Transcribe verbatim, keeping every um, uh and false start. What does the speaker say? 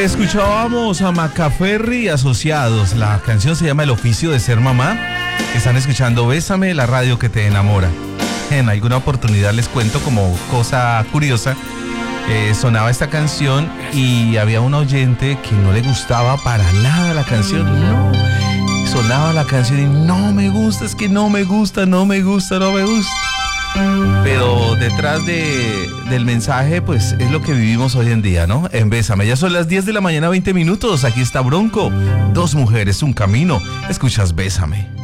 Escuchábamos a Macaferri y Asociados. La canción se llama El oficio de ser mamá. Están escuchando Bésame, la radio que te enamora. En alguna oportunidad les cuento como cosa curiosa, eh, sonaba esta canción y había un oyente que no le gustaba para nada la canción. No, sonaba la canción y no me gusta, es que no me gusta, no me gusta, no me gusta. Pero detrás de, del mensaje, pues es lo que vivimos hoy en día, ¿no? En Bésame, ya son las diez de la mañana, veinte minutos. Aquí está Bronco. Dos mujeres, un camino. Escuchas Bésame.